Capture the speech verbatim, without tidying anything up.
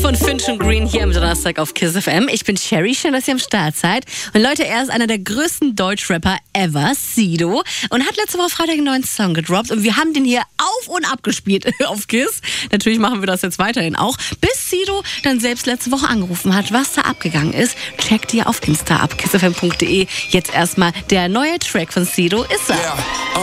von Finch und Green hier am Donnerstag auf Kiss F M. Ich bin Sherry, schön, dass ihr am Start seid. Und Leute, er ist einer der größten Deutschrapper ever, Sido. Und hat letzte Woche Freitag einen neuen Song gedroppt. Und wir haben den hier auf und ab gespielt auf Kiss. Natürlich machen wir das jetzt weiterhin auch. Bis Sido dann selbst letzte Woche angerufen hat, was da abgegangen ist. Checkt ihr auf Insta ab, kiss f m punkt d e. Jetzt erstmal der neue Track von Sido, ist er. Yeah.